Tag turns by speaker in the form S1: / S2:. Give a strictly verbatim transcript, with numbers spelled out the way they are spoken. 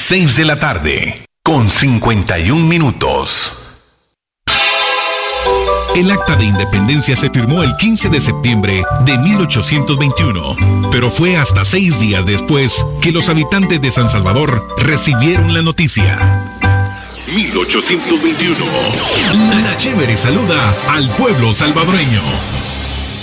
S1: seis de la tarde, con cincuenta y un minutos. El Acta de Independencia se firmó el quince de septiembre de mil ochocientos veintiuno, pero fue hasta seis días después que los habitantes de San Salvador recibieron la noticia. mil ochocientos veintiuno. La Chévere saluda al pueblo salvadoreño.